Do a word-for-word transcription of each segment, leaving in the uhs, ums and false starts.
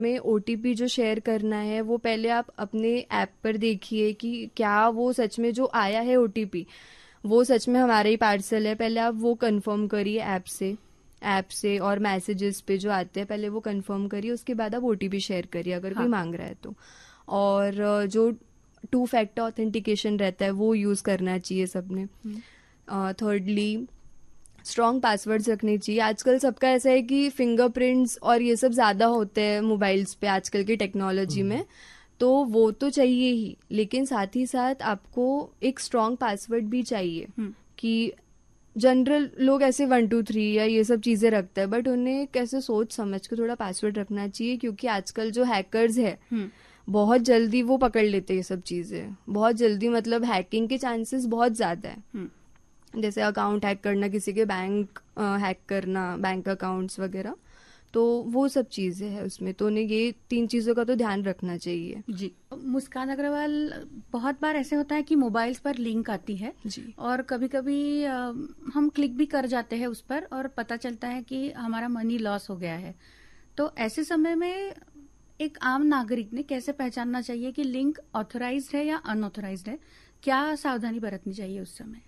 में ओटीपी जो शेयर करना है वो पहले आप अपने ऐप पर देखिए कि क्या वो सच में जो आया है ओटीपी वो सच में हमारा ही पार्सल है। पहले आप वो कंफर्म करिए ऐप से ऐप से और मैसेजेस पे जो आते हैं पहले वो कंफर्म करिए, उसके बाद आप ओटीपी शेयर करिए अगर हाँ. कोई मांग रहा है तो। और जो टू फैक्टर ऑथेंटिकेशन रहता है वो यूज़ करना चाहिए सबने। थर्डली स्ट्रॉन्ग पासवर्ड्स रखने चाहिए। आजकल सबका ऐसा है कि फिंगरप्रिंट्स और ये सब ज़्यादा होते हैं मोबाइल्स पे आजकल की टेक्नोलॉजी में, तो वो तो चाहिए ही, लेकिन साथ ही साथ आपको एक स्ट्रॉन्ग पासवर्ड भी चाहिए। कि जनरल लोग ऐसे वन टू थ्री या ये सब चीज़ें रखते हैं, बट उन्हें कैसे सोच समझ के थोड़ा पासवर्ड रखना चाहिए, क्योंकि आजकल जो हैकर्स है बहुत जल्दी वो पकड़ लेते हैं ये सब चीज़ें, बहुत जल्दी, मतलब हैकिंग के चांसेस बहुत ज़्यादा है। जैसे अकाउंट हैक करना, किसी के बैंक हैक करना, बैंक अकाउंट्स वगैरह, तो वो सब चीज़ें हैं उसमें। तो उन्हें ये तीन चीज़ों का तो ध्यान रखना चाहिए। जी मुस्कान अग्रवाल, बहुत बार ऐसे होता है कि मोबाइल्स पर लिंक आती है जी, और कभी कभी हम क्लिक भी कर जाते हैं उस पर और पता चलता है कि हमारा मनी लॉस हो गया है। तो ऐसे समय में एक आम नागरिक ने कैसे पहचानना चाहिए कि लिंक ऑथोराइज्ड है या अनऑथोराइज्ड है? क्या सावधानी बरतनी चाहिए उस समय?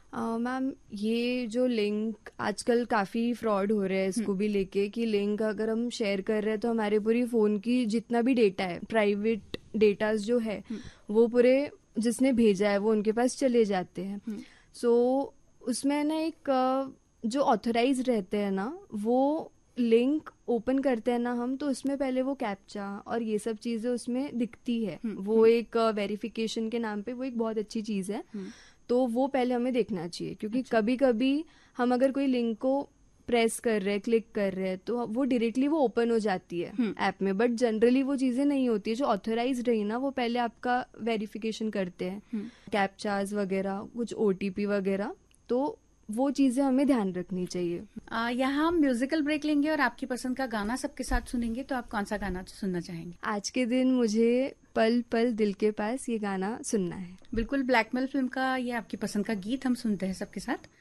मैम uh, ये जो लिंक आजकल काफ़ी फ्रॉड हो रहे हैं इसको भी लेके, कि लिंक अगर हम शेयर कर रहे हैं तो हमारे पूरी फ़ोन की जितना भी डेटा है, प्राइवेट डेटाज जो है वो पूरे जिसने भेजा है वो उनके पास चले जाते हैं। सो so, उसमें ना एक जो ऑथराइज रहते हैं ना, वो लिंक ओपन करते हैं ना हम, तो उसमें पहले वो कैप्चा और ये सब चीज़ें उसमें दिखती है। वो एक वेरिफिकेशन के नाम पे वो एक बहुत अच्छी चीज़ है, तो वो पहले हमें देखना चाहिए। क्योंकि अच्छा। कभी कभी हम अगर कोई लिंक को प्रेस कर रहे हैं, क्लिक कर रहे हैं, तो वो डायरेक्टली वो ओपन हो जाती है ऐप में, बट जनरली वो चीज़ें नहीं होती है। जो ऑथराइज्ड रही ना वो पहले आपका वेरिफिकेशन करते हैं, कैप्चाज वगैरह, कुछ ओटीपी वगैरह, तो वो चीज़ें हमें ध्यान रखनी चाहिए। यहाँ हम म्यूजिकल ब्रेक लेंगे और आपकी पसंद का गाना सबके साथ सुनेंगे। तो आप कौन सा गाना सुनना चाहेंगे? आज के दिन मुझे पल पल दिल के पास ये गाना सुनना है। बिल्कुल, ब्लैकमेल फिल्म का ये आपकी पसंद का गीत हम सुनते हैं सबके साथ।